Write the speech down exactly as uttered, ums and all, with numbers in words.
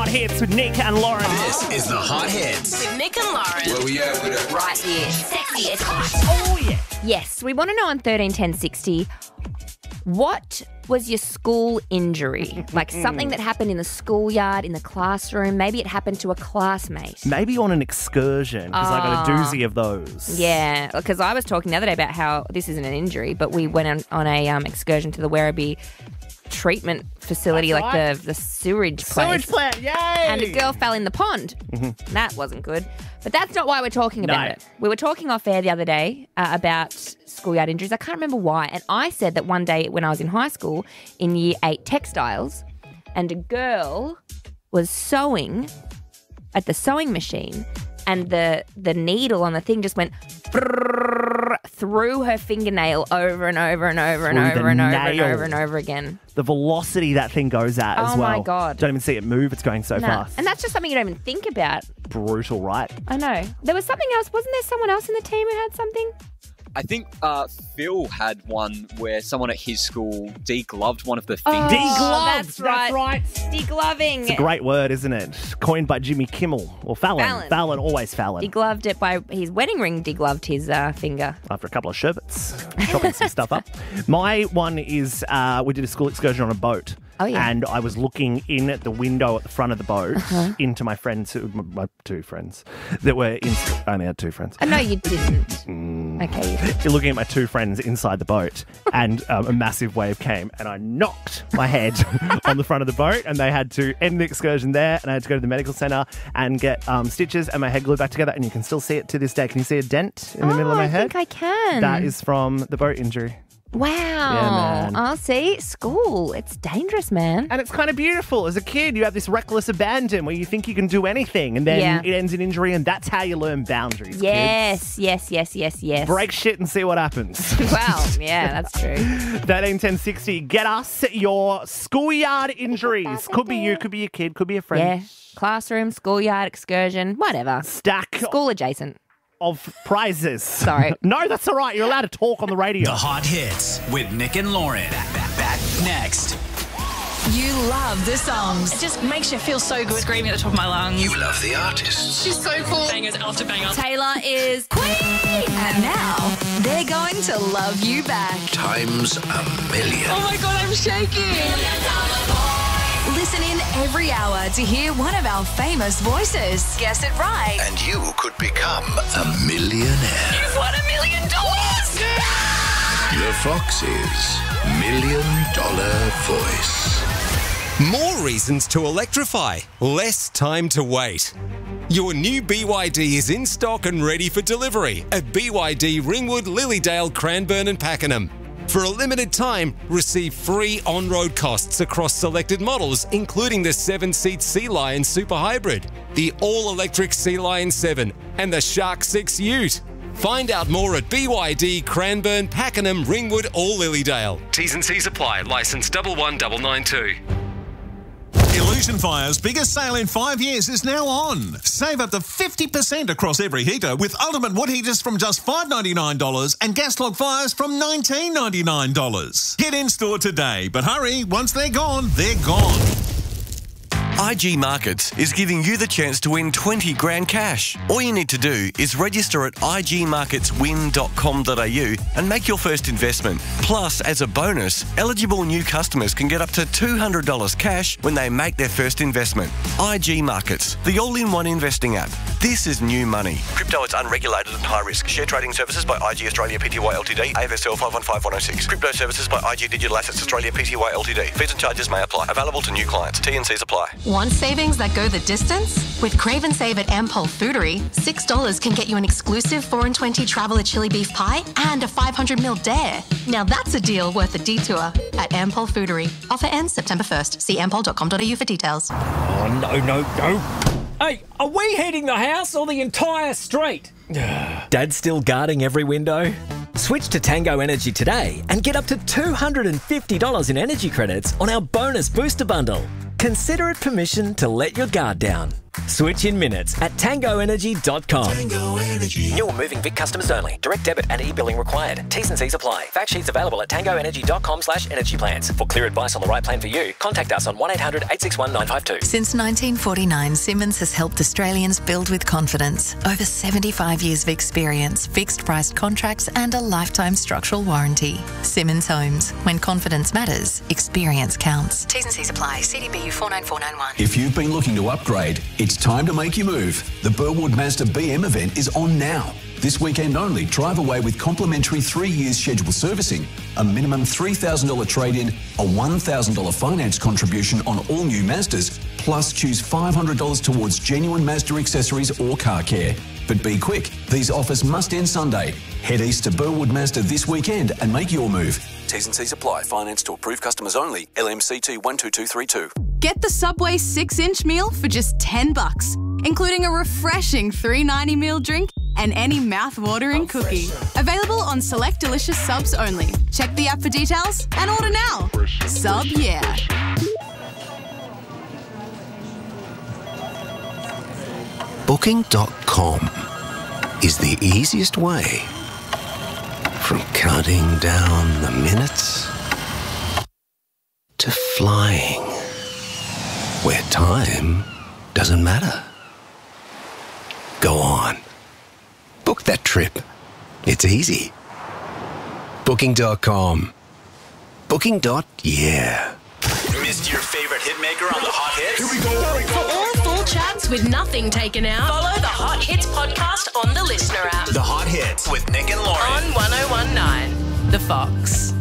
Hot Hits with Nick and Lauren. This is the Hot Hits. With Nick and Lauren. Where we at with it? Right here. Sexy, it's hot. Oh, yeah. Yes, we want to know on thirteen ten sixty, what was your school injury? Like something that happened in the schoolyard, in the classroom. Maybe it happened to a classmate. Maybe on an excursion, because I got a Ah. doozy of those. Yeah, because I was talking the other day about how this isn't an injury, but we went on, on a um, excursion to the Werribee treatment facility, That's like right. the, the sewage place. Sewage plant, yay! And a girl fell in the pond. That wasn't good. But that's not why we're talking about No. it. We were talking off air the other day uh, about schoolyard injuries. I can't remember why. And I said that one day when I was in high school in year eight textiles, and a girl was sewing at the sewing machine, and the the needle on the thing just went brrrr through her fingernail over and over and over and Through over the and over and nail. over and over again. The velocity that thing goes at as Oh, well. my God. Don't even see it move. It's going so No. fast. And that's just something you don't even think about. Brutal, right? I know. There was something else. Wasn't there someone else in the team who had something? I think uh, Phil had one where someone at his school degloved one of the Oh, fingers. Degloved, that's right. that's right. Degloving. It's a great word, isn't it? Coined by Jimmy Kimmel. Or Fallon. Fallon. Fallon, always Fallon. Degloved it by his wedding ring. Degloved his uh, finger. After a couple of sherbets, chopping some stuff up. My one is uh, we did a school excursion on a boat. Oh, yeah. And I was looking in at the window at the front of the boat Uh-huh. into my friends, who- my, my two friends that were in. I only had two friends. Oh, no, you didn't. Mm. Okay. You did. You're looking at my two friends inside the boat, and um, a massive wave came, and I knocked my head on the front of the boat, and they had to end the excursion there, and I had to go to the medical centre and get um, stitches and my head glued back together, and you can still see it to this day. Can you see a dent in the oh, middle of my I head? think I can. That is from the boat injury. Wow. man. Oh, see? School. It's dangerous, man. And it's kind of beautiful. As a kid, you have this reckless abandon where you think you can do anything, and then Yeah. it ends in injury, and that's how you learn boundaries, Yes, yes, yes, yes, yes. kids. Break shit and see what happens. Wow. Yeah, that's true. thirteen ten sixty. Get us your schoolyard injuries. Could be you, could be your kid, could be a friend. Yeah. Classroom, schoolyard, excursion, whatever. Stack School adjacent. of prizes. Sorry. No, that's all right. You're allowed to talk on the radio. The Hot Hits with Nick and Lauren. Back, back, back next. You love the songs. It just makes you feel so good screaming at the top of my lungs. You love the artists. She's so cool. Bangers after bangers. Taylor is Queen. And now they're going to love you back. Times a million. Oh my God, I'm shaking. Listen in every hour to hear one of our famous voices. Guess it right. And you could become a millionaire. You've won a million dollars. The Fox's Million Dollar Voice. More reasons to electrify. Less time to wait. Your new B Y D is in stock and ready for delivery at B Y D Ringwood, Lilydale, Cranbourne and Pakenham. For a limited time, receive free on-road costs across selected models, including the seven-seat Sea Lion Super Hybrid, the all-electric Sea Lion seven, and the Shark six Ute. Find out more at B Y D, Cranbourne, Pakenham, Ringwood or Lilydale. T's and C's apply. Licence double one double nine two. Illusion Fire's biggest sale in five years is now on. Save up to fifty percent across every heater with ultimate wood heaters from just five dollars ninety-nine and gas log fires from nineteen dollars ninety-nine. Get in store today, but hurry, once they're gone, they're gone. I G Markets is giving you the chance to win twenty grand cash. All you need to do is register at I G markets win dot com dot a u and make your first investment. Plus, as a bonus, eligible new customers can get up to two hundred dollars cash when they make their first investment. I G Markets, the all-in-one investing app. This is new money. Crypto is unregulated and high risk. Share trading services by I G Australia Pty Ltd, A F S L five one five one oh six. Crypto services by I G Digital Assets Australia Pty Ltd. Fees and charges may apply. Available to new clients. T and Cs apply. Want savings that go the distance? With Crave and Save at Ampol Foodery, six dollars can get you an exclusive four and twenty Traveller chili beef pie and a five hundred milliliter dare. Now that's a deal worth a detour at Ampol Foodery. Offer ends September first. See ampol dot com dot a u for details. Oh, no, no, no. Hey, are we heating the house or the entire street? Dad's still guarding every window? Switch to Tango Energy today and get up to two hundred fifty dollars in energy credits on our bonus booster bundle. Consider it permission to let your guard down. Switch in minutes at tango energy dot com. Tango Energy. New moving Vic customers only. Direct debit and e-billing required. T's and C's apply. Fact sheets available at tango energy dot com slash energy plans. For clear advice on the right plan for you, contact us on one eight hundred eight six one nine five two. Since nineteen forty-nine, Simmons has helped Australians build with confidence. Over seventy-five years of experience, fixed-price contracts and a lifetime structural warranty. Simmons Homes. When confidence matters, experience counts. T's and C's apply. C D B U four nine four nine one. If you've been looking to upgrade, it's time to make your move. The Burwood Mazda B M event is on now. This weekend only, drive away with complimentary three years scheduled servicing, a minimum three thousand dollars trade-in, a one thousand dollars finance contribution on all new Mazdas, plus choose five hundred dollars towards genuine Mazda accessories or car care. But be quick, these offers must end Sunday. Head east to Burwood Mazda this weekend and make your move. T's and C's apply. Finance to approved customers only. L M C T one two two three two. Get the Subway six inch meal for just ten bucks, including a refreshing three ninety meal drink and any mouth-watering cookie. Available on select delicious subs only. Check the app for details and order now. Sub yeah. Booking dot com is the easiest way from counting down the minutes to flying where time doesn't matter. Go on. Book that trip. It's easy. Booking dot com. Booking. Yeah. Missed your favorite hitmaker on the Hot Hits? Here we go. For all full chats with nothing taken out, follow the Hot Hits podcast on the Listener app. The Hot Hits with Nick and Lauren. On one oh one nine, The Fox.